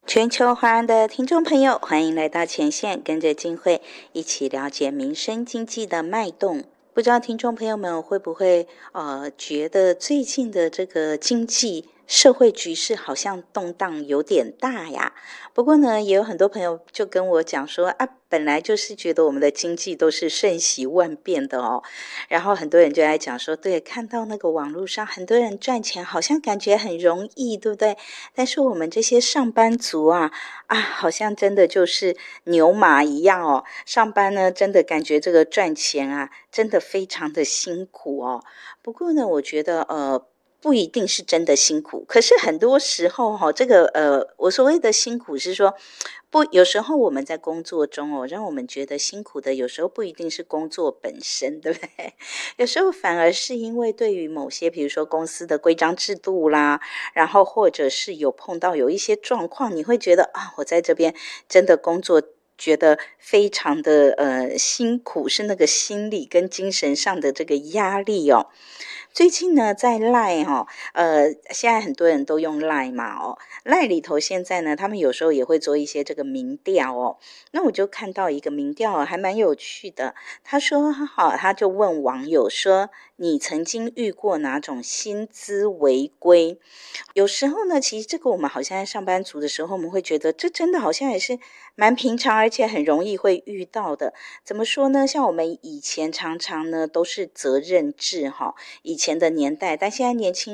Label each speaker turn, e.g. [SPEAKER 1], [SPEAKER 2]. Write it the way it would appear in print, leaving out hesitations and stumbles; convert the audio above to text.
[SPEAKER 1] 全球华人的听众朋友，欢迎来到前线，跟着静慧一起了解民生经济的脉动。不知道听众朋友们会不会觉得最近的这个经济社会局势好像动荡有点大呀？不过呢，也有很多朋友就跟我讲说啊，本来就是觉得我们的经济都是瞬息万变的哦。然后很多人就在讲说，对，看到那个网络上很多人赚钱，好像感觉很容易，对不对？但是我们这些上班族啊，好像真的就是牛马一样哦。上班呢，真的感觉这个赚钱啊，真的非常的辛苦哦。不过呢，我觉得不一定是真的辛苦，可是很多时候这个我所谓的辛苦是说，不，有时候我们在工作中让我们觉得辛苦的，有时候不一定是工作本身，对不对？有时候反而是因为对于某些，比如说公司的规章制度啦，然后或者是有碰到有一些状况，你会觉得我在这边真的工作觉得非常的辛苦，是那个心理跟精神上的这个压力哦。最近呢，在 LINE 现在很多人都用 LINE 嘛，LINE 里头现在呢，他们有时候也会做一些这个民调哦。那我就看到一个民调还蛮有趣的，他说他就问网友说，你曾经遇过哪种薪资违规？有时候呢，其实这个我们好像在上班族的时候，我们会觉得这真的好像也是蛮平常，而且很容易会遇到的。怎么说呢？像我们以前常常呢都是责任制以前的年代，但现在年轻